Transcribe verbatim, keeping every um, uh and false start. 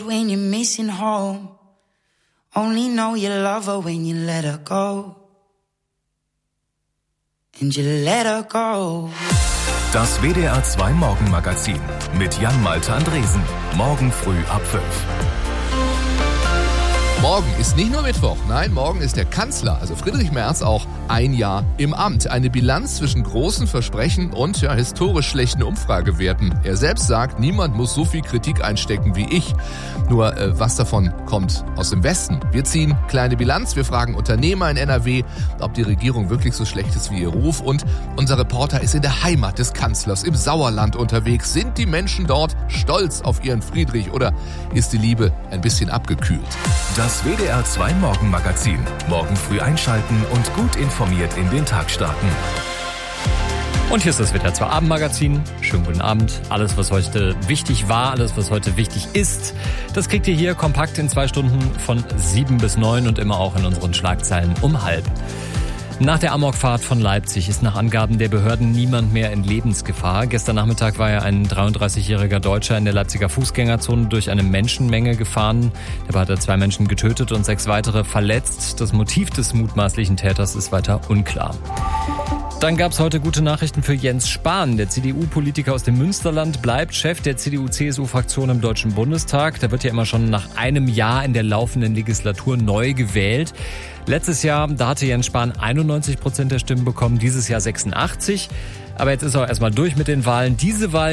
When you're missing home, only know you love her when you let her go. And you let her go. Das W D R zwei Morgenmagazin mit Jan Malte Andresen. Morgen früh ab fünf. Morgen ist nicht nur Mittwoch, nein, morgen ist der Kanzler, also Friedrich Merz, auch ein Jahr im Amt. Eine Bilanz zwischen großen Versprechen und ja, historisch schlechten Umfragewerten. Er selbst sagt, niemand muss so viel Kritik einstecken wie ich. Nur äh, was davon kommt aus dem Westen? Wir ziehen kleine Bilanz, wir fragen Unternehmer in N R W, ob die Regierung wirklich so schlecht ist wie ihr Ruf. Und unser Reporter ist in der Heimat des Kanzlers, im Sauerland unterwegs. Sind die Menschen dort stolz auf ihren Friedrich oder ist die Liebe ein bisschen abgekühlt? Das W D R zwei Morgenmagazin. Morgen früh einschalten und gut informiert in den Tag starten. Und hier ist das W D R zwei Abendmagazin. Schönen guten Abend. Alles, was heute wichtig war, alles, was heute wichtig ist, das kriegt ihr hier kompakt in zwei Stunden von sieben bis neun und immer auch in unseren Schlagzeilen um halb. Nach der Amokfahrt von Leipzig ist nach Angaben der Behörden niemand mehr in Lebensgefahr. Gestern Nachmittag war ja ein dreiunddreißigjähriger Deutscher in der Leipziger Fußgängerzone durch eine Menschenmenge gefahren. Dabei hat er zwei Menschen getötet und sechs weitere verletzt. Das Motiv des mutmaßlichen Täters ist weiter unklar. Dann gab es heute gute Nachrichten für Jens Spahn. Der C D U-Politiker aus dem Münsterland bleibt Chef der C D U-C S U-Fraktion im Deutschen Bundestag. Der wird ja immer schon nach einem Jahr in der laufenden Legislatur neu gewählt. Letztes Jahr, da hatte Jens Spahn einundneunzig Prozent der Stimmen bekommen, dieses Jahr sechsundachtzig. Aber jetzt ist er auch erstmal durch mit den Wahlen. Diese Wahl